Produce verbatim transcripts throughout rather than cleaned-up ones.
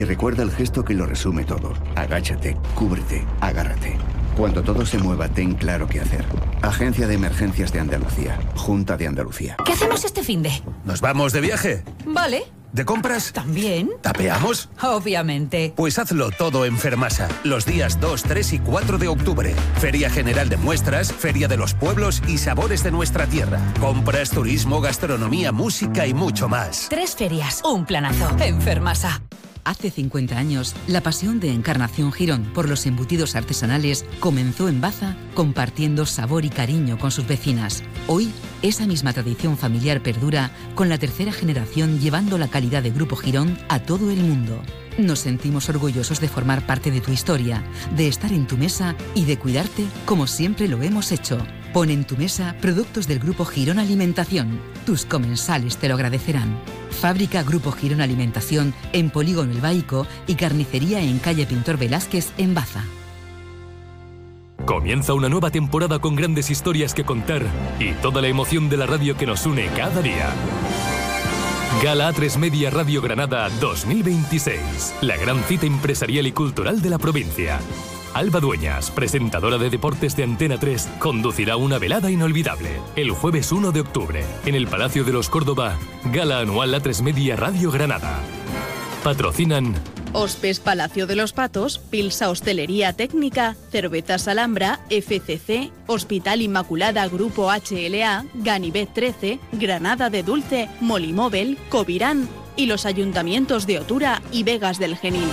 Y recuerda el gesto que lo resume todo. Agáchate, cúbrete, agárrate. Cuando todo se mueva, ten claro qué hacer. Agencia de Emergencias de Andalucía. Junta de Andalucía. ¿Qué hacemos este finde? ¿Nos vamos de viaje? Vale. ¿De compras? ¿También? ¿Tapeamos? Obviamente. Pues hazlo todo en Fermasa, los días dos, tres y cuatro de octubre. Feria General de Muestras, Feria de los Pueblos y Sabores de nuestra tierra. Compras, turismo, gastronomía, música y mucho más. Tres ferias, un planazo. En Fermasa. Hace cincuenta años, la pasión de Encarnación Girón por los embutidos artesanales comenzó en Baza, compartiendo sabor y cariño con sus vecinas. Hoy, esa misma tradición familiar perdura, con la tercera generación llevando la calidad de Grupo Girón a todo el mundo. Nos sentimos orgullosos de formar parte de tu historia, de estar en tu mesa y de cuidarte como siempre lo hemos hecho. Pon en tu mesa productos del Grupo Girón Alimentación. Tus comensales te lo agradecerán. Fábrica Grupo Girón Alimentación en Polígono El Baico y carnicería en calle Pintor Velázquez en Baza. Comienza una nueva temporada con grandes historias que contar y toda la emoción de la radio que nos une cada día. Gala A tres Media Radio Granada dos mil veintiséis. La gran cita empresarial y cultural de la provincia. Alba Dueñas, presentadora de deportes de Antena tres, conducirá una velada inolvidable el jueves uno de octubre en el Palacio de los Córdoba, Gala Anual A tres Media Radio Granada. Patrocinan Hospes Palacio de los Patos, Pilsa Hostelería Técnica, Cervezas Alhambra, F C C, Hospital Inmaculada Grupo H L A, Ganivet trece, Granada de Dulce, Molimóvel, Covirán y los ayuntamientos de Otura y Vegas del Genil.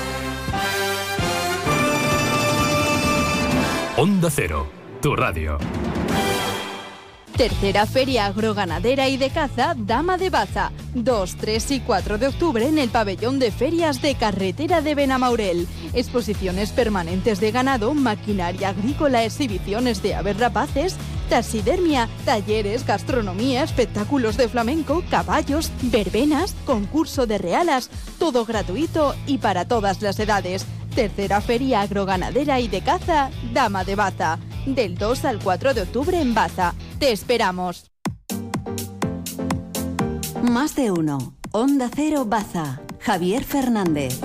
Onda Cero, tu radio. Tercera Feria Agroganadera y de Caza Dama de Baza, dos, tres y cuatro de octubre en el pabellón de ferias de Carretera de Benamaurel. Exposiciones permanentes de ganado, maquinaria agrícola, exhibiciones de aves rapaces, taxidermia, talleres, gastronomía, espectáculos de flamenco, caballos, verbenas, concurso de realas, todo gratuito y para todas las edades. Tercera Feria Agroganadera y de Caza Dama de Baza, del dos al cuatro de octubre en Baza. ¡Te esperamos! Más de uno. Onda Cero Baza. Javier Fernández.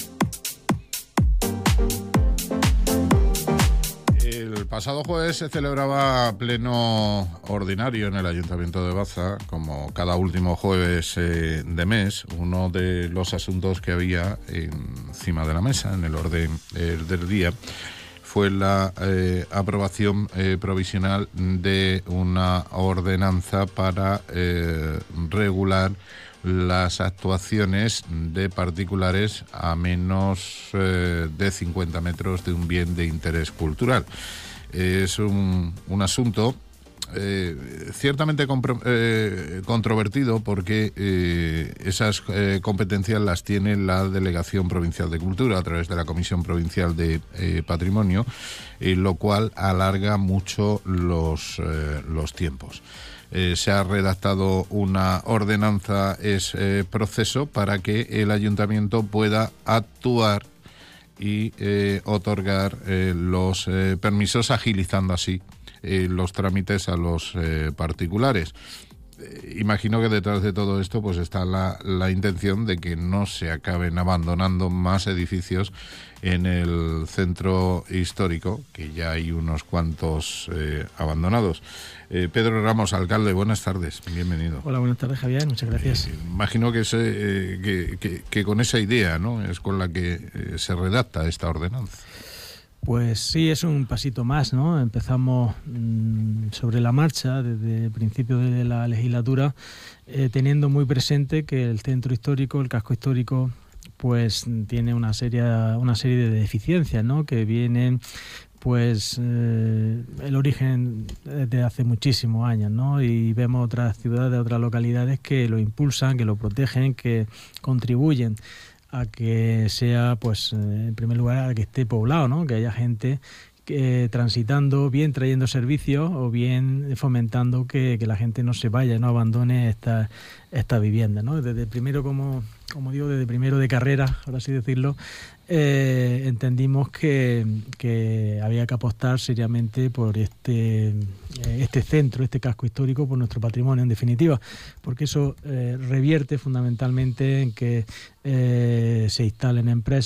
El pasado jueves se celebraba pleno ordinario en el Ayuntamiento de Baza, como cada último jueves eh, de mes. Uno de los asuntos que había encima de la mesa, en el orden eh, del día, fue la eh, aprobación eh, provisional de una ordenanza para eh, regular las actuaciones de particulares a menos eh, de cincuenta metros de un bien de interés cultural. Eh, es un, un asunto eh, ciertamente compro, eh, controvertido porque eh, esas eh, competencias las tiene la Delegación Provincial de Cultura a través de la Comisión Provincial de eh, Patrimonio, eh, lo cual alarga mucho los, eh, los tiempos. Eh, se ha redactado una ordenanza, es eh, proceso para que el ayuntamiento pueda actuar y eh, otorgar eh, los eh, permisos, agilizando así eh, los trámites a los eh, particulares. Eh, imagino que detrás de todo esto pues está la, la intención de que no se acaben abandonando más edificios en el centro histórico, que ya hay unos cuantos eh, abandonados. Eh, Pedro Ramos, alcalde, buenas tardes, bienvenido. Hola, buenas tardes, Javier, muchas gracias. Eh, imagino que, se, eh, que, que, que con esa idea, ¿no?, es con la que eh, se redacta esta ordenanza. Pues sí, es un pasito más, ¿no? Empezamos mmm, sobre la marcha desde el principio de la legislatura, eh, teniendo muy presente que el centro histórico, el casco histórico, pues tiene una serie, una serie de deficiencias, ¿no?, que vienen pues eh, el origen de hace muchísimos años, ¿no? Y vemos otras ciudades, otras localidades que lo impulsan, que lo protegen, que contribuyen a que sea, pues en primer lugar, a que esté poblado, ¿no?, que haya gente eh, transitando, bien trayendo servicios o bien fomentando que, que la gente no se vaya, no abandone esta, esta vivienda, ¿no? Desde primero, como, como digo, desde primero de carrera, por así decirlo, eh, entendimos que, que había que apostar seriamente por este, este centro, este casco histórico, por nuestro patrimonio en definitiva, porque eso eh, revierte fundamentalmente en que eh, se instalen empresas,